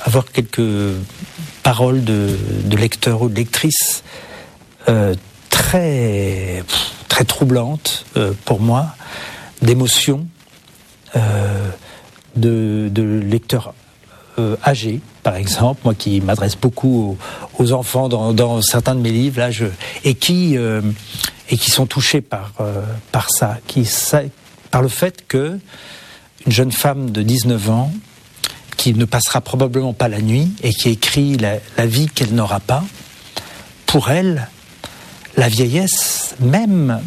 avoir quelques paroles de lecteurs ou de lectrices très troublantes pour moi, d'émotions, de lecteurs âgés, par exemple, moi qui m'adresse beaucoup aux enfants dans certains de mes livres, là, et qui sont touchés par ça, par le fait que une jeune femme de 19 ans qui ne passera probablement pas la nuit et qui écrit la vie qu'elle n'aura pas, pour elle, la vieillesse, même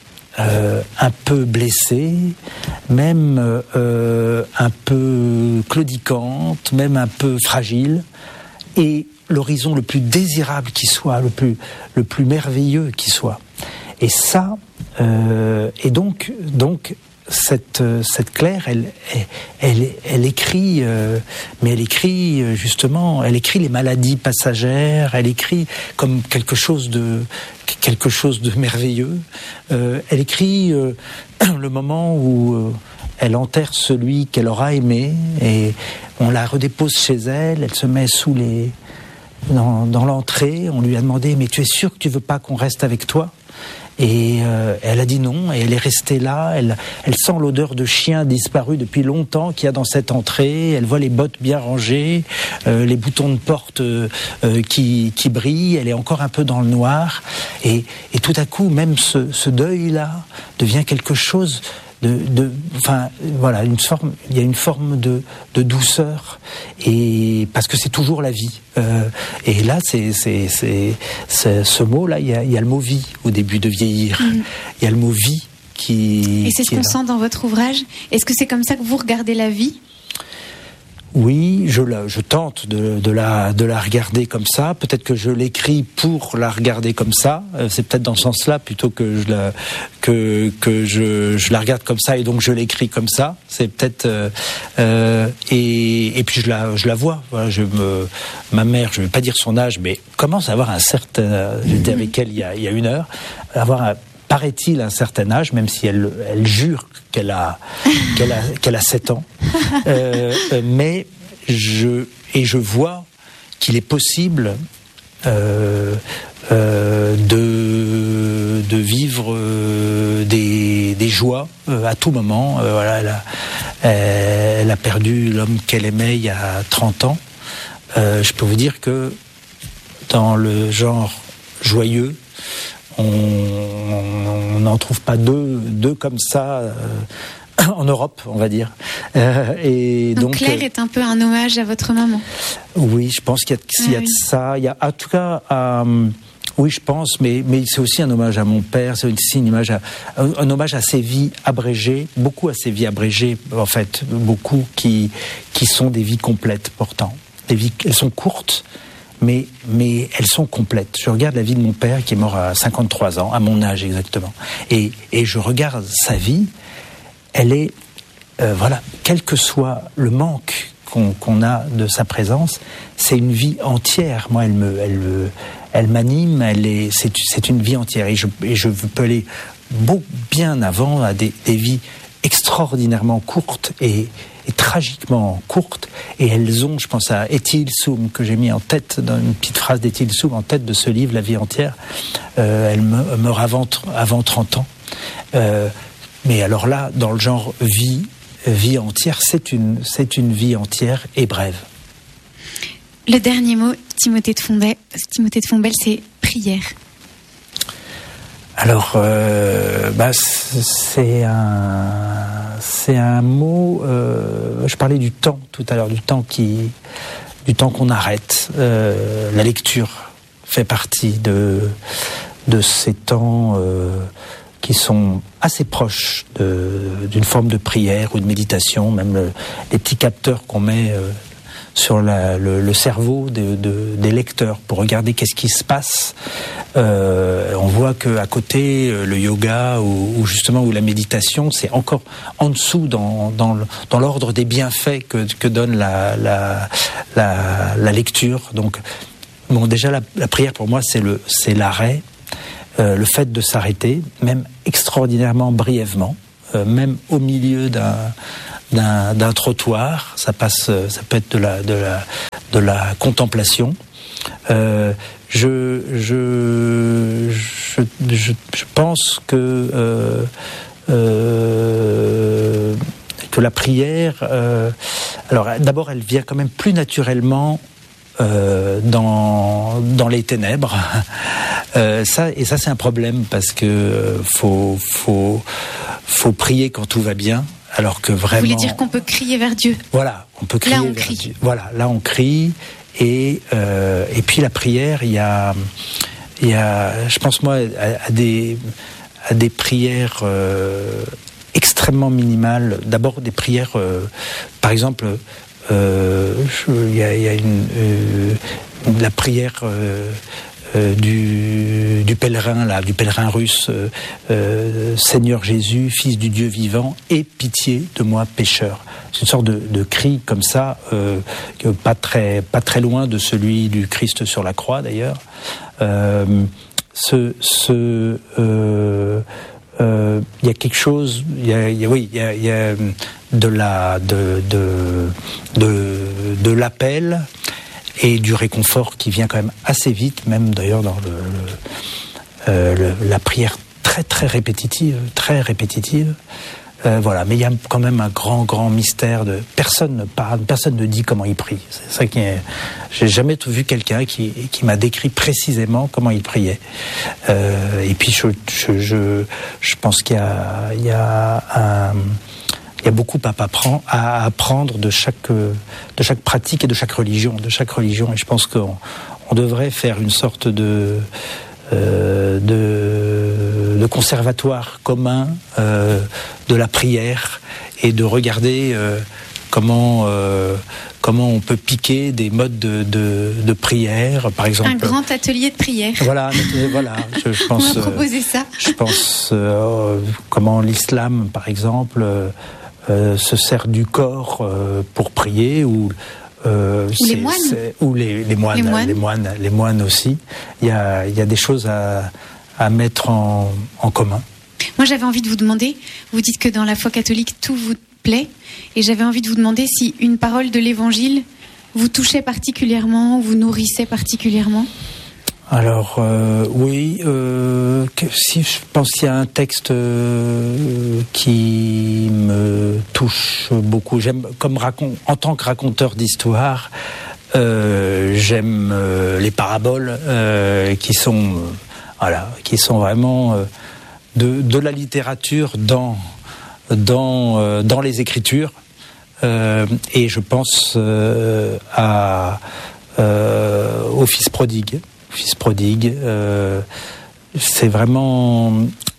un peu blessée, même un peu claudicante, même un peu fragile, et l'horizon le plus désirable qui soit, le plus merveilleux qui soit. Et ça, et donc cette Claire, elle écrit, mais elle écrit justement, elle écrit les maladies passagères, elle écrit comme quelque chose de merveilleux. Elle écrit le moment où elle enterre celui qu'elle aura aimé et on la redépose chez elle. Elle se met dans l'entrée. On lui a demandé: mais tu es sûr que tu veux pas qu'on reste avec toi? Et elle a dit non, et elle est restée là. Elle sent l'odeur de chien disparu depuis longtemps qu'il y a dans cette entrée. Elle voit les bottes bien rangées, les boutons de porte qui brillent. Elle est encore un peu dans le noir. Et tout à coup, même ce deuil-là devient quelque chose enfin voilà, il y a une forme de douceur, et parce que c'est toujours la vie. Et là, c'est ce mot-là, il y a le mot vie au début de vieillir. Il y a le mot vie qui. Et c'est ce qu'on sent dans votre ouvrage. Est-ce que c'est comme ça que vous regardez la vie ? Oui, je tente de la regarder comme ça. Peut-être que je l'écris pour la regarder comme ça. C'est peut-être dans ce sens-là plutôt que je la regarde comme ça et donc je l'écris comme ça. C'est peut-être et puis je la vois. Voilà, ma mère, je vais pas dire son âge, mais commence à avoir un certain. J'étais avec elle il y a une heure. Paraît-il, un certain âge, même si elle jure qu'elle a 7 ans. Mais je vois qu'il est possible de vivre des joies à tout moment. Voilà, elle a perdu l'homme qu'elle aimait il y a 30 ans. Je peux vous dire que dans le genre joyeux, on n'en trouve pas deux comme ça en Europe, on va dire. Et donc Claire est un peu un hommage à votre maman. Oui, je pense qu'il y a de ça. Il y a, en tout cas, oui, je pense, mais c'est aussi un hommage à mon père. C'est aussi un hommage à ses vies abrégées, beaucoup à ses vies abrégées, en fait, beaucoup qui sont des vies complètes pourtant. Des vies, elles sont courtes. Mais elles sont complètes. Je regarde la vie de mon père qui est mort à 53 ans, à mon âge exactement. Et je regarde sa vie, elle est, voilà, quel que soit le manque qu'on a de sa présence, c'est une vie entière. Moi, elle m'anime, c'est une vie entière. Et je peux aller bien avant à des vies extraordinairement courtes et tragiquement courtes, et elles ont, je pense à Ethel Soum, que j'ai mis en tête, dans une petite phrase d'Ethel Soum en tête de ce livre, La vie entière. Elle meurt avant 30 ans. Mais alors là, dans le genre vie entière, c'est une vie entière et brève. Le dernier mot, Timothée de Fombelle, c'est prière. Alors, c'est un mot. Je parlais du temps tout à l'heure, du temps qu'on arrête. La lecture fait partie de ces temps qui sont assez proches d'une forme de prière ou de méditation. Même les petits capteurs qu'on met sur le cerveau des lecteurs pour regarder qu'est-ce qui se passe. On voit qu'à côté, le yoga ou la méditation, c'est encore en dessous dans l'ordre des bienfaits que donne la lecture. Donc, bon, déjà la prière pour moi, c'est l'arrêt, le fait de s'arrêter, même extraordinairement brièvement, même au milieu d'un trottoir. Ça peut être contemplation. Je pense que la prière, alors d'abord elle vient quand même plus naturellement dans les ténèbres. Ça c'est un problème parce que faut prier quand tout va bien, alors que vraiment. Vous voulez dire qu'on peut crier vers Dieu? Voilà, on peut crier vers Dieu. Voilà, là on crie et puis la prière, il y a, je pense moi à des prières extrêmement minimales. D'abord des prières, par exemple. Il y a la prière du pèlerin russe, Seigneur Jésus, Fils du Dieu vivant, aie pitié de moi pécheur. C'est une sorte de cri comme ça, pas très loin de celui du Christ sur la croix d'ailleurs. Il y a quelque chose, il y a de l'appel et du réconfort qui vient quand même assez vite, même d'ailleurs dans la prière très répétitive. Voilà, mais il y a quand même un grand mystère de personne ne parle, personne ne dit comment il prie. C'est ça qui est. J'ai jamais vu quelqu'un qui m'a décrit précisément comment il priait. Et puis je pense qu'il y a beaucoup à apprendre de chaque pratique et de chaque religion. Et je pense qu'on devrait faire une sorte de conservatoire commun de la prière et de regarder comment on peut piquer des modes de prière, par exemple. Un grand atelier de prière. Voilà. Je pense. On va proposer ça. Je pense comment l'islam, par exemple, se sert du corps pour prier ou les moines. Ou les moines aussi. Il y a des choses à mettre en commun. Moi, j'avais envie de vous demander, vous dites que dans la foi catholique, tout vous plaît, et j'avais envie de vous demander si une parole de l'Évangile vous touchait particulièrement, vous nourrissait particulièrement. Alors, oui, si je pense qu'il y a un texte qui me touche beaucoup, j'aime, en tant que raconteur d'histoire, j'aime les paraboles qui sont vraiment de la littérature dans les Écritures, et je pense au Fils prodigue. C'est vraiment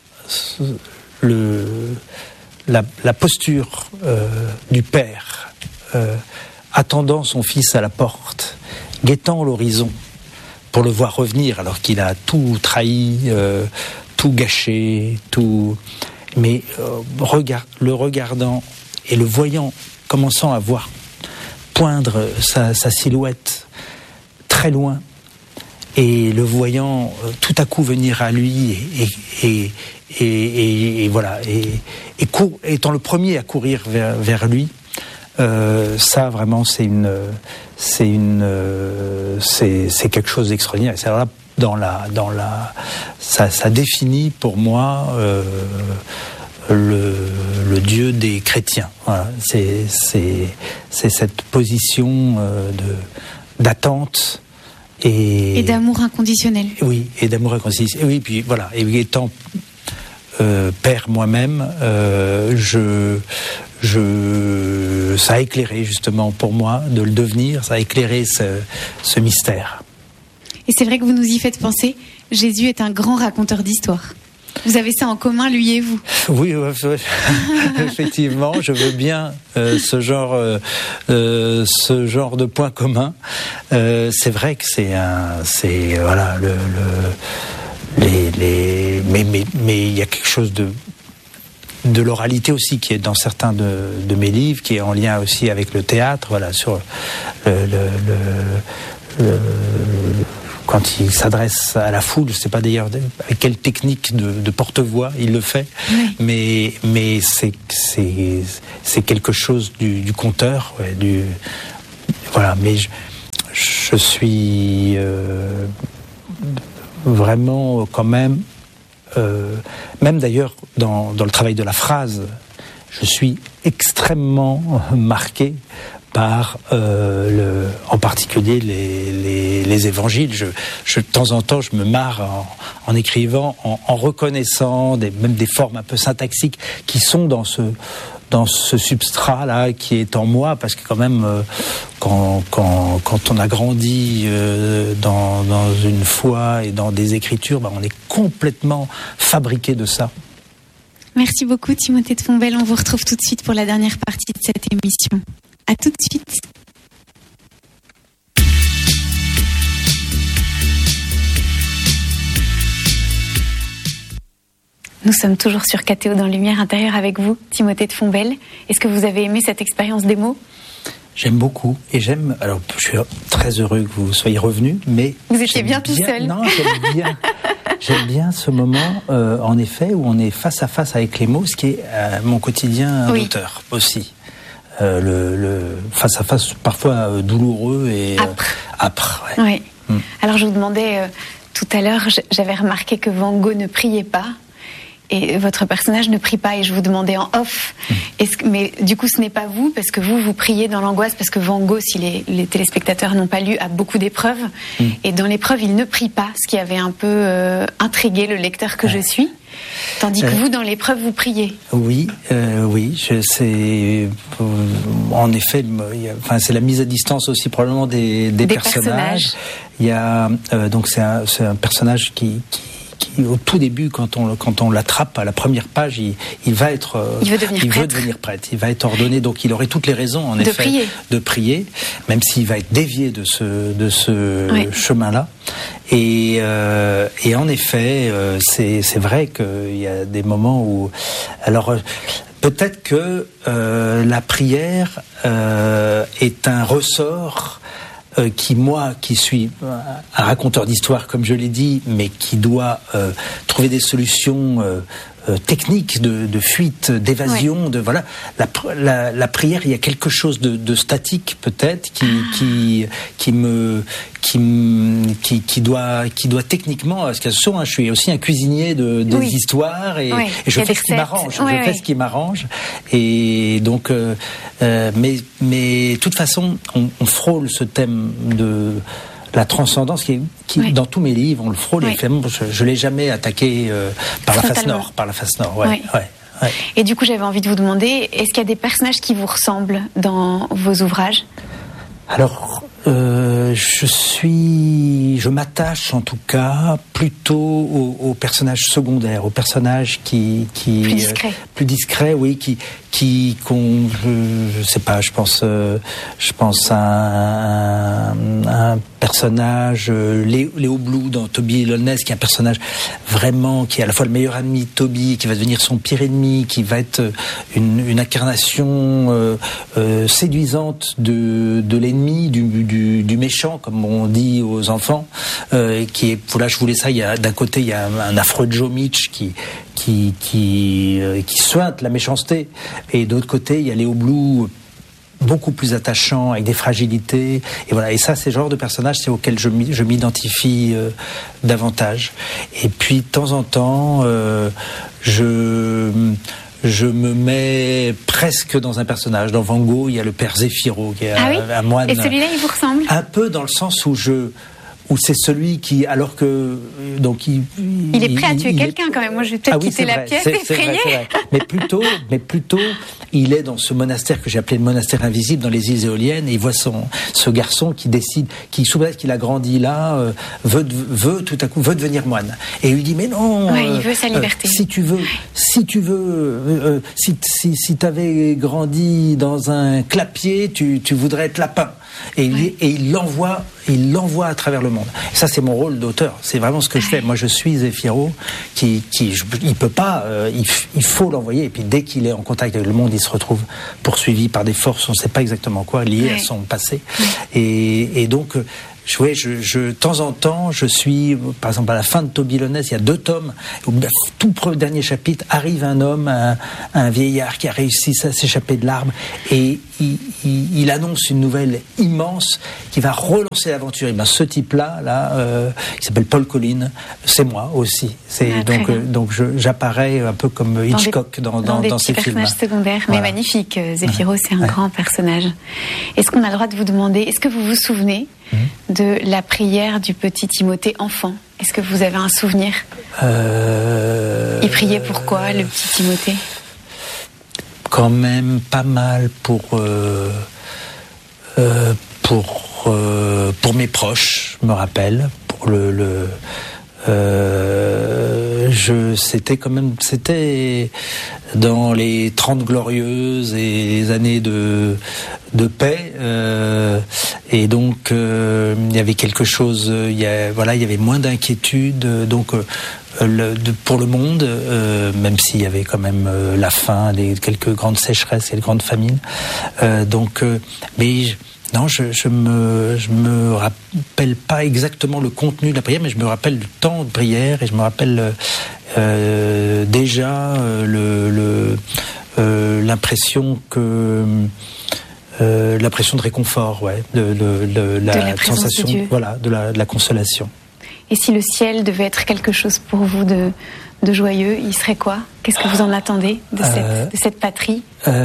la posture du père attendant son fils à la porte, guettant l'horizon pour le voir revenir alors qu'il a tout trahi, tout gâché, mais le regardant et le voyant, commençant à voir poindre sa silhouette très loin, et le voyant tout à coup venir à lui et voilà, étant le premier à courir vers lui, ça vraiment c'est quelque chose d'extraordinaire. C'est là ça définit pour moi le Dieu des chrétiens. Voilà. C'est cette position d'attente et d'amour inconditionnel. Oui, et d'amour inconditionnel. Oui, puis voilà. Et étant père moi-même, ça a éclairé justement pour moi de le devenir. Ça a éclairé ce mystère. Et c'est vrai que vous nous y faites penser. Jésus est un grand raconteur d'histoire. Vous avez ça en commun, lui et vous. Oui, effectivement, je veux bien ce genre de point commun. C'est vrai que mais il y a quelque chose de l'oralité aussi qui est dans certains de mes livres, qui est en lien aussi avec le théâtre. Voilà, sur quand il s'adresse à la foule, je ne sais pas d'ailleurs avec quelle technique de porte-voix il le fait, oui. mais c'est quelque chose du conteur, voilà. Mais je suis vraiment quand même, même d'ailleurs dans le travail de la phrase, je suis extrêmement marqué par en particulier les évangiles. De temps en temps, je me marre en écrivant, en reconnaissant même des formes un peu syntaxiques qui sont dans ce substrat là qui est en moi, parce que quand même quand on a grandi dans une foi et dans des écritures, on est complètement fabriqué de ça. Merci beaucoup Timothée de Fontbelle. On vous retrouve tout de suite pour la dernière partie de cette émission. À tout de suite. Nous sommes toujours sur KTO dans Lumière intérieure avec vous, Timothée de Fontbelle. Est-ce que vous avez aimé cette expérience des mots ? J'aime beaucoup et j'aime. Alors, je suis très heureux que vous soyez revenu, mais vous étiez bien tout seul. Non, j'aime bien ce moment, en effet, où on est face à face avec les mots, ce qui est mon quotidien d'auteur aussi. Le face à face parfois douloureux et âpre. Ouais. Oui. Alors je vous demandais tout à l'heure, j'avais remarqué que Van Gogh ne priait pas et votre personnage ne prie pas, et je vous demandais en off, mais du coup ce n'est pas vous, parce que vous priez dans l'angoisse, parce que Van Gogh, si les téléspectateurs n'ont pas lu, a beaucoup d'épreuves, et dans l'épreuve il ne prie pas, ce qui avait un peu intrigué le lecteur que je suis. Tandis que vous, dans l'épreuve, vous priez. Oui, c'est en effet, c'est la mise à distance aussi probablement des personnages. Il y a donc c'est un personnage qui au tout début, quand on l'attrape à la première page, il veut devenir prêtre. Il va être ordonné, donc il aurait toutes les raisons en effet de prier, même s'il va être dévié de ce chemin-là. Et en effet, c'est vrai qu'il y a des moments où, alors peut-être que la prière est un ressort qui suis un raconteur d'histoire, comme je l'ai dit, mais qui doit trouver des solutions techniques de fuite, d'évasion, de voilà. La prière, il y a quelque chose de statique peut-être qui doit techniquement, parce que je suis aussi un cuisinier des histoires et je fais ce qui m'arrange. Je fais ce qui m'arrange, et donc mais de toute façon on frôle ce thème de la transcendance qui dans tous mes livres on le frôle, et finalement je l'ai jamais attaqué par la face nord. Ouais. Et du coup j'avais envie de vous demander, est-ce qu'il y a des personnages qui vous ressemblent dans vos ouvrages ? Alors je m'attache en tout cas plutôt aux personnages secondaires, aux personnages qui plus discrets, oui, je sais pas, je pense à un personnage, Léo Blue dans Toby et Loveless, qui est un personnage vraiment qui est à la fois le meilleur ami de Toby, qui va devenir son pire ennemi, qui va être une incarnation séduisante de l'ennemi, du méchant, comme on dit aux enfants, qui est, là je voulais ça, d'un côté il y a un affreux Joe Mitch qui suinte la méchanceté, et d'autre côté il y a Léo Blue beaucoup plus attachant, avec des fragilités, et voilà, et ça c'est le genre de personnage auquel je m'identifie davantage. Et puis de temps en temps je me mets presque dans un personnage. Dans Van Gogh, il y a le père Zéphiro, qui est un moine. Et celui-là, il vous ressemble ? Un peu dans le sens où c'est celui qui, alors que donc il est prêt à tuer quelqu'un quand même. Moi, je vais peut-être quitter la pièce et prier. Mais plutôt, il est dans ce monastère que j'ai appelé le monastère invisible dans les îles Éoliennes, et il voit ce garçon qui décide, qui sous prétexte qu'il a grandi là, veut tout à coup devenir moine. Et il lui dit mais non. Il veut sa liberté. Si tu veux, si t'avais grandi dans un clapier, tu voudrais être lapin. Et il l'envoie à travers le monde. Et ça, c'est mon rôle d'auteur. C'est vraiment ce que je fais. Moi, je suis Zéphiro, il peut pas, il faut l'envoyer. Et puis, dès qu'il est en contact avec le monde, il se retrouve poursuivi par des forces, on ne sait pas exactement quoi, liées à son passé. Et donc, de temps en temps, je suis, par exemple, à la fin de Toby Lones, il y a 2 tomes. Au tout dernier chapitre, arrive un homme, un vieillard qui a réussi à s'échapper de l'arbre, et il annonce une nouvelle immense qui va relancer l'aventure. Et ben, ce type-là, il s'appelle Paul Collin, c'est moi aussi. Donc j'apparais un peu comme Hitchcock dans ces films. Personnage secondaire, mais magnifique. Zéphiro, c'est un grand personnage. Est-ce qu'on a le droit de vous demander, est-ce que vous vous souvenez de la prière du petit Timothée enfant? Est-ce que vous avez un souvenir? Il priait pourquoi, le petit Timothée? Quand même pas mal pour mes proches, je me rappelle, pour c'était dans les 30 glorieuses et les années de paix, et donc il y avait quelque chose, il y avait moins d'inquiétude, donc pour le monde, même s'il y avait quand même la faim, quelques grandes sécheresses et de grandes famines, mais non, je me rappelle pas exactement le contenu de la prière, mais je me rappelle du temps de prière, et je me rappelle déjà l'impression de réconfort, de la sensation, de la consolation. Et si le ciel devait être quelque chose pour vous de joyeux, il serait quoi? Qu'est-ce que vous en attendez de cette patrie?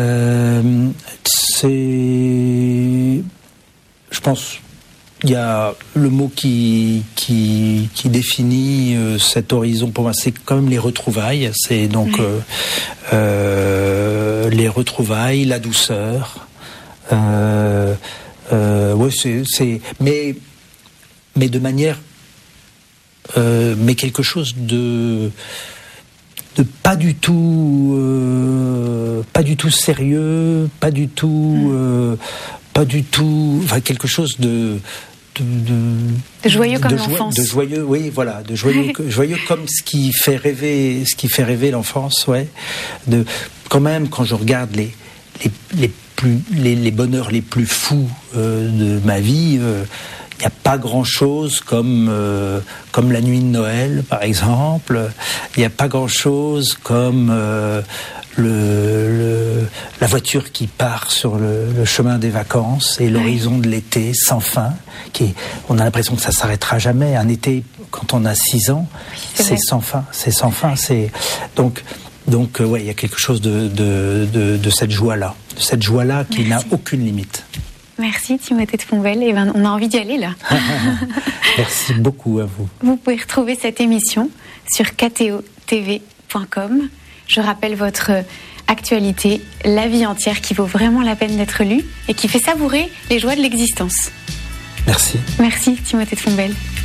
Je pense, il y a le mot qui définit cet horizon pour moi, c'est quand même les retrouvailles. C'est donc les retrouvailles, la douceur. Mais de manière, mais quelque chose de pas du tout sérieux, pas du tout, enfin quelque chose de joyeux comme l'enfance. De joyeux, oui, voilà, de joyeux, joyeux comme ce qui fait rêver l'enfance, ouais. Quand même, quand je regarde les bonheurs les plus fous de ma vie, il n'y a pas grand-chose comme la nuit de Noël, par exemple. Il n'y a pas grand-chose comme la voiture qui part sur le chemin des vacances et l'horizon de l'été sans fin. On a l'impression que ça s'arrêtera jamais. Un été, quand on a 6 ans, c'est sans fin. C'est sans fin. Donc, il y a quelque chose de cette joie-là. De cette joie-là qui n'a aucune limite. Merci Timothée de Fonbelle. On a envie d'y aller là. Merci beaucoup à vous. Vous pouvez retrouver cette émission sur ktotv.com. Je rappelle votre actualité, La vie entière, qui vaut vraiment la peine d'être lue et qui fait savourer les joies de l'existence. Merci. Merci Timothée de Fonbelle.